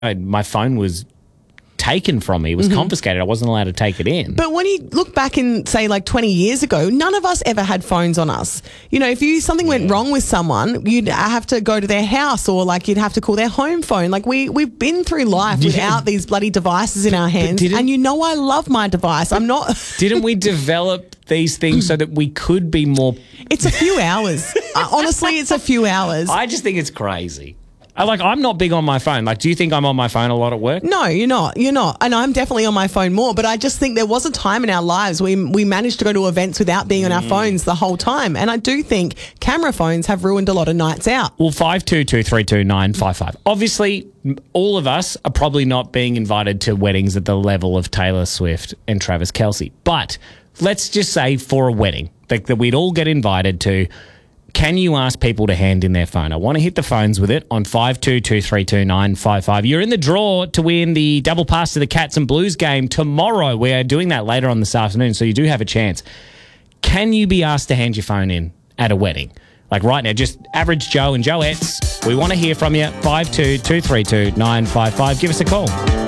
my phone was taken from me. It was confiscated. I wasn't allowed to take it in. But when you look back in, say, like 20 years ago, none of us ever had phones on us. You know, if something went wrong with someone, you'd have to go to their house, or like you'd have to call their home phone. Like we've been through life without these bloody devices in our hands. And you know, I love my device. I'm not. Didn't we develop these things so that we could be more? It's a few hours. Honestly, it's a few hours. I just think it's crazy. I'm not big on my phone. Like, do you think I'm on my phone a lot at work? No, you're not. You're not. And I'm definitely on my phone more. But I just think there was a time in our lives we managed to go to events without being on our phones the whole time. And I do think camera phones have ruined a lot of nights out. Well, 52232955. Obviously, all of us are probably not being invited to weddings at the level of Taylor Swift and Travis Kelce. But let's just say for a wedding that we'd all get invited to, can you ask people to hand in their phone? I want to hit the phones with it on 52232955. You're in the draw to win the double pass to the Cats and Blues game tomorrow. We are doing that later on this afternoon, so you do have a chance. Can you be asked to hand your phone in at a wedding? Like right now, just average Joe and Joettes. We want to hear from you. 52232955. Give us a call.